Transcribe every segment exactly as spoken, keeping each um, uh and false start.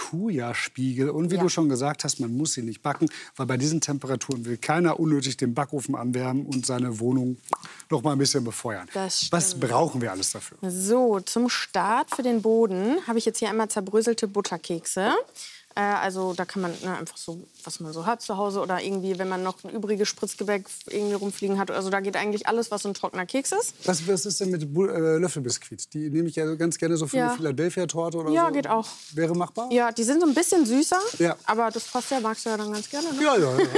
Temperaturspiegel. Und wie ja. du schon gesagt hast, man muss sie nicht backen, weil bei diesen Temperaturen will keiner unnötig den Backofen anwärmen und seine Wohnung noch mal ein bisschen befeuern. Was brauchen wir alles dafür? So, zum Start für den Boden habe ich jetzt hier einmal zerbröselte Butterkekse. Äh, also da kann man ne, einfach so, was man so hat zu Hause oder irgendwie, wenn man noch ein übriges Spritzgebäck irgendwie rumfliegen hat. Also da geht eigentlich alles, was so ein trockener Keks ist. Was, was ist denn mit Bu äh, Löffelbiskuit? Die nehme ich ja ganz gerne so für Ja. eine Philadelphia-Torte oder Ja, so. geht auch. Wäre machbar? Ja, die sind so ein bisschen süßer, Ja. aber das passt ja, magst du ja dann ganz gerne. Ne? Ja, ja, ja.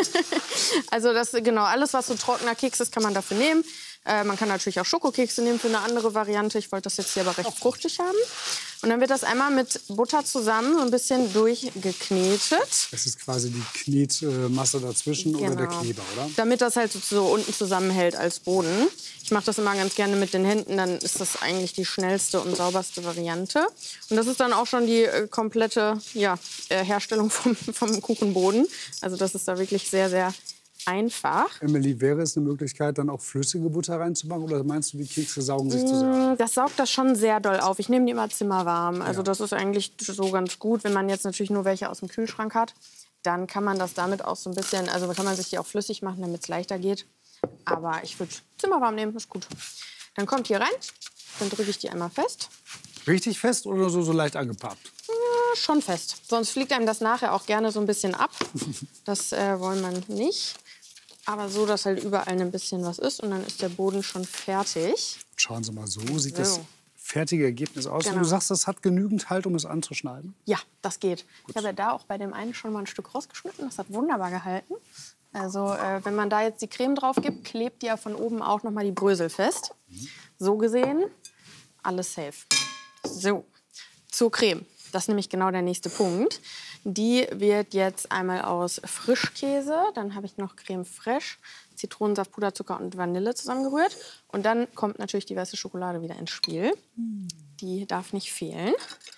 Also das, genau, alles, was so trockener Keks ist, kann man dafür nehmen. Äh, man kann natürlich auch Schokokekse nehmen für eine andere Variante. Ich wollte das jetzt hier aber recht fruchtig haben. Und dann wird das einmal mit Butter zusammen so ein bisschen durchgeknetet. Das ist quasi die Knetmasse dazwischen Genau. oder der Kleber, oder? Damit das halt so, so unten zusammenhält als Boden. Ich mache das immer ganz gerne mit den Händen, dann ist das eigentlich die schnellste und sauberste Variante. Und das ist dann auch schon die äh, komplette ja, äh, Herstellung vom, vom Kuchenboden. Also das ist da wirklich sehr, sehr einfach. Emily, wäre es eine Möglichkeit, dann auch flüssige Butter reinzumachen? Oder meinst du, die Kekse saugen sich zu sehr? Das saugt das schon sehr doll auf. Ich nehme die immer zimmerwarm. Also Ja. das ist eigentlich so ganz gut. Wenn man jetzt natürlich nur welche aus dem Kühlschrank hat, dann kann man das damit auch so ein bisschen, also kann man sich die auch flüssig machen, damit es leichter geht. Aber ich würde zimmerwarm nehmen, ist gut. Dann kommt hier rein, dann drücke ich die einmal fest. Richtig fest oder so, so leicht angepappt? Ja, schon fest. Sonst fliegt einem das nachher auch gerne so ein bisschen ab. Das äh, wollen wir nicht. Aber so, dass halt überall ein bisschen was ist und dann ist der Boden schon fertig. Schauen Sie mal, so sieht So. das fertige Ergebnis aus. Genau. Und du sagst, das hat genügend Halt, um es anzuschneiden? Ja, das geht. Ich habe ja da auch bei dem einen schon mal ein Stück rausgeschnitten. Das hat wunderbar gehalten. Also äh, wenn man da jetzt die Creme drauf gibt, klebt die ja von oben auch noch mal die Brösel fest. So gesehen, alles safe. So, zur Creme. Das ist nämlich genau der nächste Punkt. Die wird jetzt einmal aus Frischkäse, dann habe ich noch Creme fraiche, Zitronensaft, Puderzucker und Vanille zusammengerührt. Und dann kommt natürlich die weiße Schokolade wieder ins Spiel. Die darf nicht fehlen.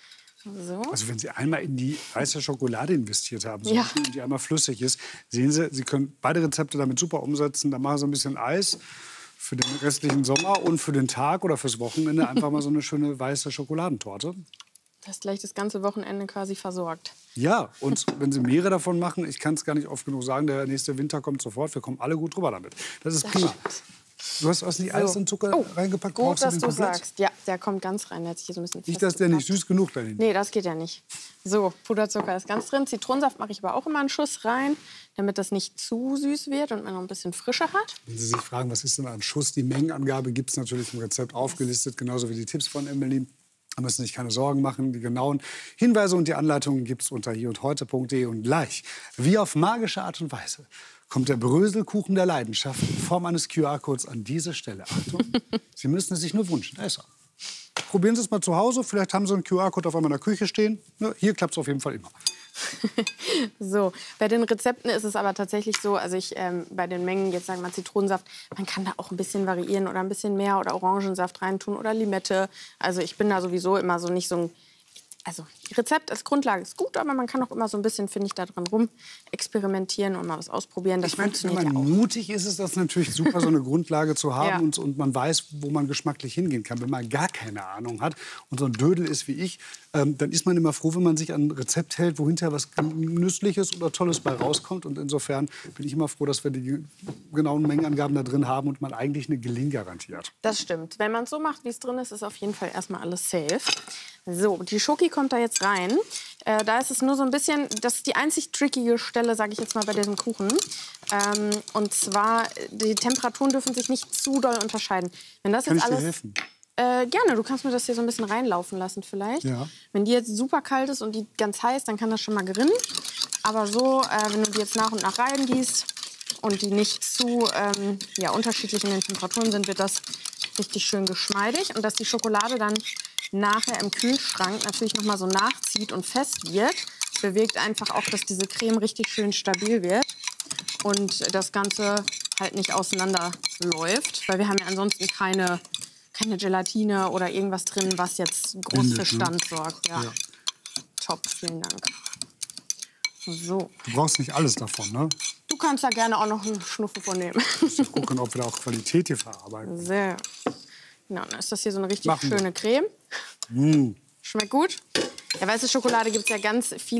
So. Also wenn Sie einmal in die weiße Schokolade investiert haben, so Ja. und die einmal flüssig ist, sehen Sie, Sie können beide Rezepte damit super umsetzen. Da machen Sie ein bisschen Eis für den restlichen Sommer und für den Tag oder fürs Wochenende einfach mal so eine schöne weiße Schokoladentorte. Das ist gleich das ganze Wochenende quasi versorgt. Ja, und wenn Sie mehrere davon machen, ich kann es gar nicht oft genug sagen, der nächste Winter kommt sofort, wir kommen alle gut drüber damit. Das ist prima. Du hast was nicht alles in Zucker Oh, reingepackt? gut, Brauchst dass den du komplett? sagst. Ja, der kommt ganz rein. Der hat sich hier so ein bisschen Nicht, dass der nicht festgepackt. süß genug dahin. Nee, das geht ja nicht. So, Puderzucker ist ganz drin. Zitronensaft mache ich aber auch immer einen Schuss rein, damit das nicht zu süß wird und man noch ein bisschen Frische hat. Wenn Sie sich fragen, was ist denn ein Schuss, die Mengenangabe gibt es natürlich im Rezept aufgelistet, genauso wie die Tipps von Emily. Da müssen Sie sich keine Sorgen machen. Die genauen Hinweise und die Anleitungen gibt es unter hier und heute punkt de. Und gleich, wie auf magische Art und Weise, kommt der Bröselkuchen der Leidenschaft in Form eines Q R-Codes an diese Stelle. Achtung, Sie müssen es sich nur wünschen. Da ist er. Probieren Sie es mal zu Hause. Vielleicht haben Sie einen Q R-Code auf einmal in der Küche stehen. Ne, hier klappt es auf jeden Fall immer. So, bei den Rezepten ist es aber tatsächlich so, also ich ähm, bei den Mengen, jetzt sagen wir mal Zitronensaft, man kann da auch ein bisschen variieren oder ein bisschen mehr oder Orangensaft reintun oder Limette. Also ich bin da sowieso immer so nicht so ein, also Rezept als Grundlage ist gut, aber man kann auch immer so ein bisschen, finde ich, da dran rum experimentieren und mal was ausprobieren. Das Ich meine, wenn funktioniert man ja auch. mutig ist, ist das natürlich super, so eine Grundlage zu haben Ja. und, und man weiß, wo man geschmacklich hingehen kann. Wenn man gar keine Ahnung hat und so ein Dödel ist wie ich, ähm, dann ist man immer froh, wenn man sich an ein Rezept hält, wo hinterher was Nützliches oder Tolles bei rauskommt. Und insofern bin ich immer froh, dass wir die genauen Mengenangaben da drin haben und man eigentlich eine Gelinggarantie hat. Das stimmt. Wenn man es so macht, wie es drin ist, ist auf jeden Fall erstmal alles safe. So, die Schoki kommt da jetzt rein. Äh, da ist es nur so ein bisschen, das ist die einzig trickige Stelle, sage ich jetzt mal, bei diesem Kuchen. Ähm, und zwar, die Temperaturen dürfen sich nicht zu doll unterscheiden. Wenn das Kann jetzt ich dir alles, helfen? Äh, gerne, du kannst mir das hier so ein bisschen reinlaufen lassen vielleicht. Ja. Wenn die jetzt super kalt ist und die ganz heiß, dann kann das schon mal gerinnen. Aber so, äh, wenn du die jetzt nach und nach reingießt und die nicht zu ähm, ja, unterschiedlich in den Temperaturen sind, wird das richtig schön geschmeidig. Und dass die Schokolade dann nachher im Kühlschrank natürlich noch mal so nachzieht und fest wird, bewirkt einfach auch, dass diese Creme richtig schön stabil wird und das Ganze halt nicht auseinanderläuft, weil wir haben ja ansonsten keine, keine Gelatine oder irgendwas drin, was jetzt groß Bindet, für ne? Stand sorgt. Ja. Ja. Top, vielen Dank. So, Du brauchst nicht alles davon, ne? du kannst da gerne auch noch einen Schnuffe von nehmen. Wir gucken, ob wir da auch Qualität hier verarbeiten. Sehr. Genau, dann ist das hier so eine richtig Machen wir. schöne Creme. Mm. Schmeckt gut. Ja, weiße Schokolade gibt es ja ganz viel.